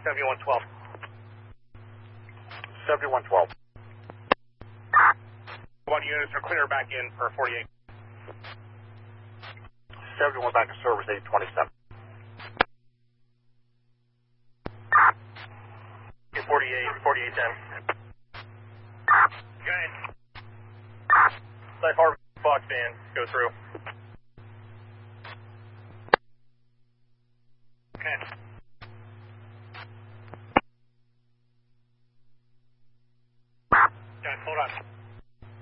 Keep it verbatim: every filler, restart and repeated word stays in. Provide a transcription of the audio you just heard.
seventy-one twelve. seventy-one twelve. One units are clear back in for forty-eight. seventy-one back to service, eight twenty-seven. Okay, forty-eight, forty-eight ten. Go ahead. Let Harvey Fox in, go through.